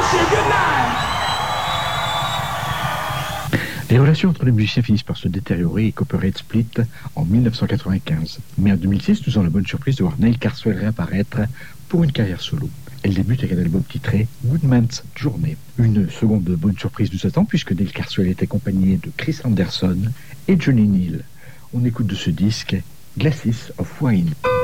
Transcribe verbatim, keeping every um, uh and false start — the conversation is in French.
Les relations entre les musiciens finissent par se détériorer et Copperhead split en dix-neuf cent quatre-vingt-quinze. Mais en deux mille six, nous avons la bonne surprise de voir Neil Carswell réapparaître pour une carrière solo. Elle débute avec un album titré Goodman's Journey. Une seconde bonne surprise nous attend puisque Neil Carswell est accompagné de Chris Anderson et Johnny Neal. On écoute de ce disque Glasses of Wine.